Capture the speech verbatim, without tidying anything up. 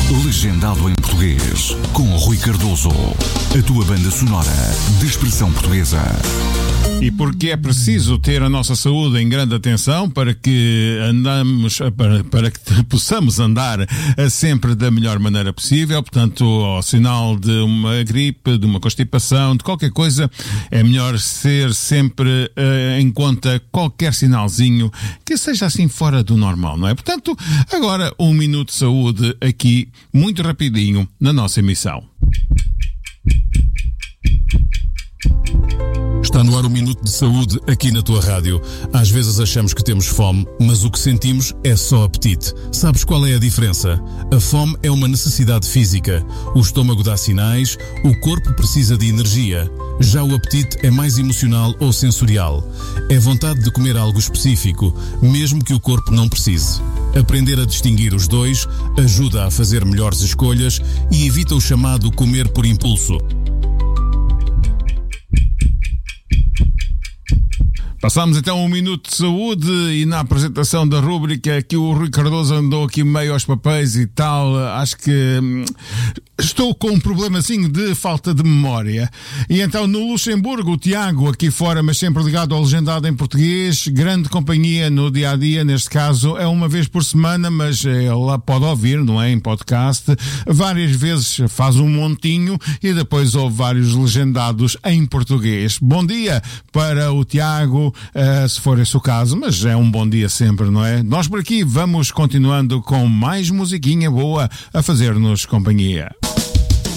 Legendado em português, com Rui Cardoso. A tua banda sonora de expressão portuguesa. E porque é preciso ter a nossa saúde em grande atenção para que andamos, para, para que possamos andar sempre da melhor maneira possível. Portanto, ao sinal de uma gripe, de uma constipação, de qualquer coisa, é melhor ser sempre uh, em conta qualquer sinalzinho que seja assim fora do normal, não é? Portanto, agora um minuto de saúde aqui, muito rapidinho, na nossa emissão. Está no ar o Minuto de Saúde aqui na tua rádio. Às vezes achamos que temos fome, mas o que sentimos é só apetite. Sabes qual é a diferença? A fome é uma necessidade física. O estômago dá sinais, o corpo precisa de energia. Já o apetite é mais emocional ou sensorial. É vontade de comer algo específico, mesmo que o corpo não precise. Aprender a distinguir os dois ajuda a fazer melhores escolhas e evita o chamado comer por impulso. Passamos então um minuto de saúde e na apresentação da rúbrica que o Rui Cardoso andou aqui meio aos papéis e tal, acho que hum, estou com um problemazinho de falta de memória. E então no Luxemburgo, o Tiago aqui fora, mas sempre ligado ao Legendado em português, grande companhia no dia-a-dia, neste caso é uma vez por semana, mas ela pode ouvir, não é, em podcast, várias vezes faz um montinho e depois ouve vários legendados em português. Bom dia para o Tiago, Uh, se for esse o caso, mas é um bom dia sempre, não é? Nós por aqui vamos continuando com mais musiquinha boa a fazer-nos companhia.